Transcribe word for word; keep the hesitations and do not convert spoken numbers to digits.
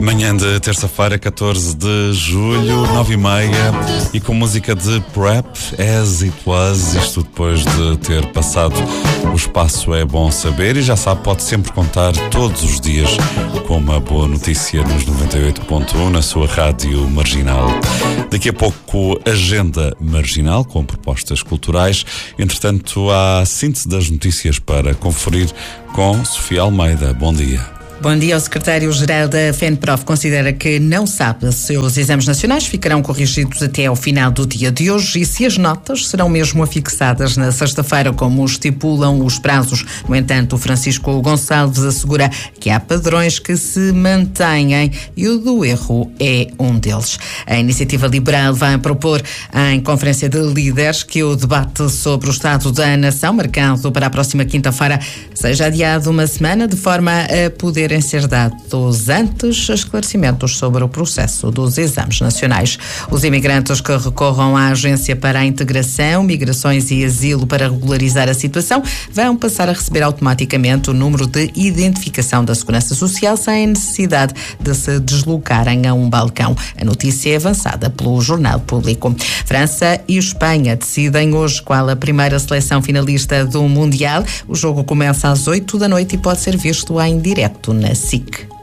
Manhã de terça-feira, catorze de julho, nove e meia, e com música de Prep, As It Was, isto depois de ter passado o espaço É Bom Saber, e já sabe, pode sempre contar todos os dias com uma boa notícia nos noventa e oito ponto um na sua rádio marginal. Daqui a pouco, agenda marginal com propostas culturais. Entretanto, há a síntese das notícias para conferir com Sofia Almeida. Bom dia. Bom dia. O secretário-geral da FENPROF considera que não sabe se os exames nacionais ficarão corrigidos até ao final do dia de hoje e se as notas serão mesmo afixadas na sexta-feira, como estipulam os prazos. No entanto, Francisco Gonçalves assegura que há padrões que se mantêm e o do erro é um deles. A Iniciativa Liberal vai propor em conferência de líderes que o debate sobre o Estado da Nação, marcado para a próxima quinta-feira, seja adiado uma semana, de forma a poder ser dados antes esclarecimentos sobre o processo dos exames nacionais. Os imigrantes que recorram à Agência para a Integração, Migrações e Asilo para regularizar a situação vão passar a receber automaticamente o número de identificação da Segurança Social sem necessidade de se deslocarem a um balcão. A notícia é avançada pelo Jornal Público. França e Espanha decidem hoje qual a primeira seleção finalista do Mundial. O jogo começa às oito da noite e pode ser visto em direto na S I C.